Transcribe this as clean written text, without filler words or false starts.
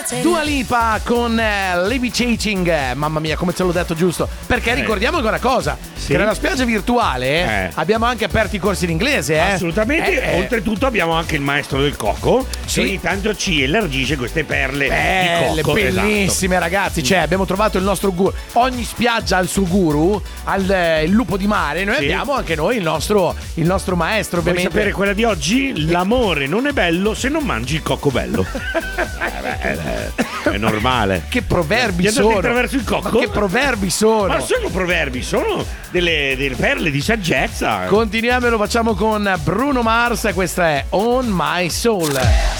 Dua Lipa con Levitating. Mamma mia, come ce l'ho detto giusto. Perché ricordiamo ancora una cosa: che nella spiaggia virtuale abbiamo anche aperto i corsi in inglese. Assolutamente. Oltretutto abbiamo anche il maestro del cocco, che ogni tanto ci elargisce queste perle di cocco. Bellissime, ragazzi. Cioè, abbiamo trovato il nostro guru. Ogni spiaggia ha il suo guru, il lupo di mare. Noi abbiamo anche noi il nostro maestro, ovviamente. Vuoi sapere quella di oggi? L'amore non è bello se non mangi il cocco bello. È normale. Che proverbi sono attraverso il cocco? Ma che proverbi sono? Ma sono proverbi, sono delle perle di saggezza. Continuiamo e lo facciamo con Bruno Mars. Questa è On My Soul.